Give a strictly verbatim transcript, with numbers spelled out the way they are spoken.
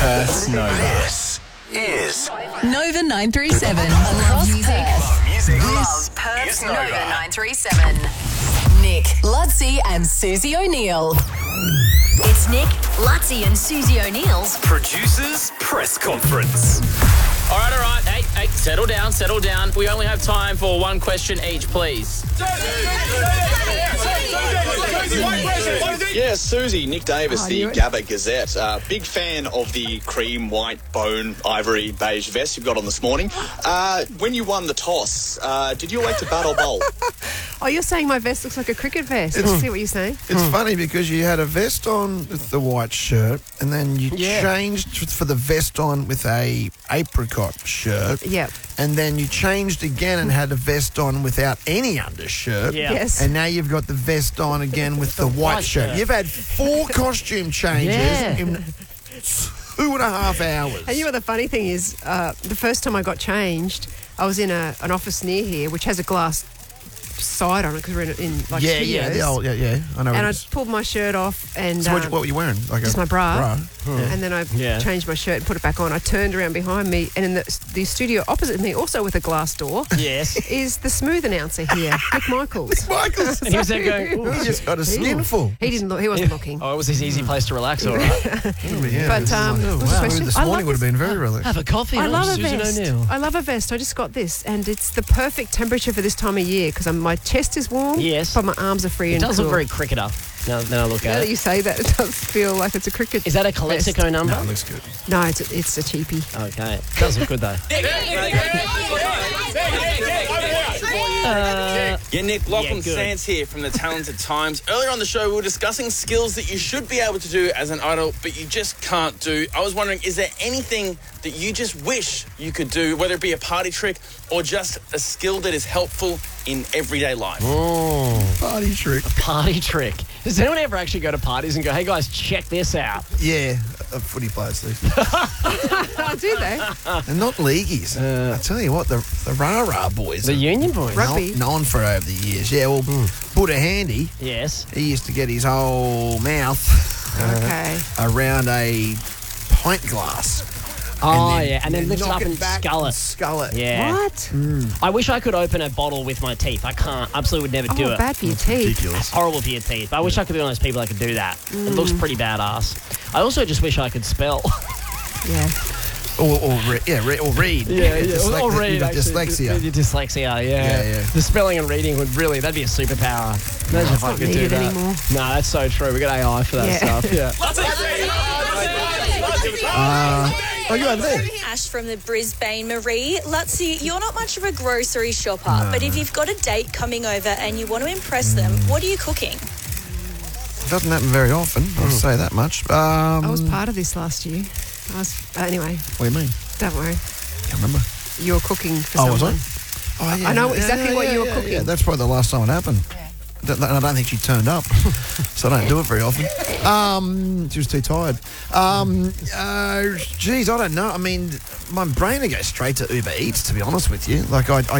Perth's Nova. This is Nova nine three seven. Across music. Perth. music. This is Perth's Nova. Nova nine three seven. Nick, Ludsey and Susie O'Neill. It's Nick, Lutzi and Susie O'Neill's Producers Press Conference. All right, all right. Hey, hey, settle down, settle down. We only have time for one question each, please. Yeah, Susie, Nick Davis, Oh, the you it? Gabba Gazette. Uh, big fan of the cream, white, bone, ivory, beige vest you've got on this morning. Uh, when you won the toss, uh, did you elect to bat or bowl? Oh, you're saying my vest looks like a cricket vest. I see what you're saying. It's funny because you had a vest on with the white shirt, and then you Yeah. changed for the vest on with a apricot shirt. Yep. And then you changed again and had a vest on without any undershirt. Yeah. Yes. And now you've got the vest on again with the, white, white shirt. shirt. You've had four costume changes Yeah. in two and a half hours. And you know what the funny thing is? Uh, the first time I got changed, I was in a, an office near here, which has a glass side on it because we're in, in like yeah, studios. yeah, the old, yeah, yeah. I know. and what I it is. pulled my shirt off and So what, um, what were you wearing? Like just a my bra. bra? And then I Yeah. changed my shirt and put it back on. I turned around behind me, and in the, the studio opposite me, also with a glass door, Yes. is the smooth announcer here, Nick Michaels. Michaels. And he was there going, ooh. He just got a skinful. He didn't look. He wasn't looking. Oh, it was his easy place to relax, all right. Yeah, But, this is um, like- what's the wow. question? This I love morning would have this- been very relaxed. Have a coffee. I I'm love a Susan vest. O'Neill. I love a vest. I just got this, and it's the perfect temperature for this time of year because my chest is warm, Yes. but my arms are free It and does cool. look very cricketer. Now, now I look Now at that it. you say that, it does feel like it's a cricket. Is that a vest. Calexico number? No, it looks good. No, it's a, it's a cheapie. Okay. It does look good, though. Yeah, Nick, Lachlan Yeah, good. Sands here from the Talented Times. Earlier on the show, we were discussing skills that you should be able to do as an adult, but you just can't do. I was wondering, is there anything that you just wish you could do, whether it be a party trick or just a skill that is helpful in everyday life? Party trick. Party trick. Does anyone ever actually go to parties and go, hey, guys, check this out? Yeah, a footy players do. Oh, do they? And not leagueies. I tell you what, the the rah rah boys. The are Union boys. Rugby. known, known for over the years. Yeah, well, Buddha Handy, Yes. he used to get his whole mouth Okay. around a pint glass. Oh, yeah. And then lift it knock up and back scull and it. Scull it. Yeah. What? I wish I could open a bottle with my teeth. I can't. Absolutely would never Oh, do it. bad for your teeth. Ridiculous. Horrible for your teeth. But I wish I could be one of those people that could do that. It looks pretty badass. I also just wish I could spell. Yeah. Or, or, re- yeah, re- or read. Dyslex- Or read, you've got actually. dyslexia. Your dyslexia, yeah. Yeah, yeah. The spelling and reading would really, that'd be a superpower. Imagine if I not could do needed that. anymore. No, that's so true. We got A I for that Yeah. stuff. Yeah. Oh, you're over there. Ash from the Brisbane Marie. Lutzi, you're not much of a grocery shopper, but if you've got a date coming over and you want to impress them, what are you cooking? Doesn't happen very often, I'll say that much. Um, I was part of this last year. I was. Uh, anyway, What do you mean? don't worry. Can't remember. You were cooking for Oh, was someone. I? Oh, yeah. I know Yeah, exactly yeah, what yeah, you were yeah, cooking. Yeah, that's probably the last time it happened. Th- And I don't think she turned up, so I don't do it very often. Um, she was too tired. Um, uh, geez, I don't know. I mean, my brain would go straight to Uber Eats, to be honest with you. Like, I, I